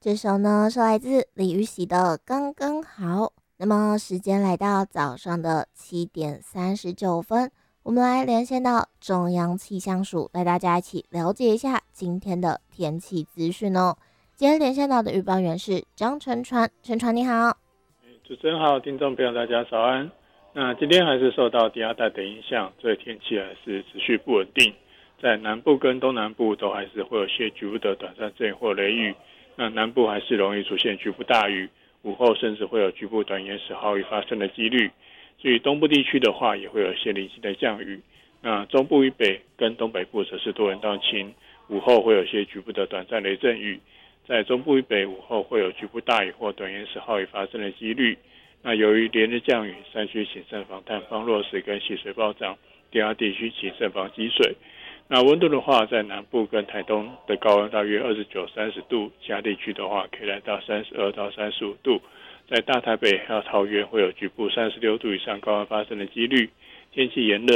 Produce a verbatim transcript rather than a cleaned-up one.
这首呢是来自李玉玺的《刚刚好》。那么时间来到早上的七点三十九分，我们来连线到中央气象署，带大家一起了解一下今天的天气资讯哦。今天连线到的预报员是张晨传，晨传你好。 主持人好，听众朋友大家早安。那今天还是受到低压带的影响，所以天气还是持续不稳定。在南部跟东南部都还是会有些局部的短暂阵雨或雷雨。那南部还是容易出现局部大雨，午后甚至会有局部短延时豪雨发生的几率。至于东部地区的话，也会有一些零星的降雨。那中部以北跟东北部则是多云到晴，午后会有些局部的短暂雷阵雨。在中部以北午后会有局部大雨或短延时豪雨发生的几率。那由于连日降雨，山区请慎防塌方落石跟溪水暴涨，低压地区请慎防积水。那温度的话，在南部跟台东的高温大约二十九、三十度，其他地区的话可以来到三十二到三十五度。在大台北还有桃园会有局部三十六度以上高温发生的几率。天气炎热，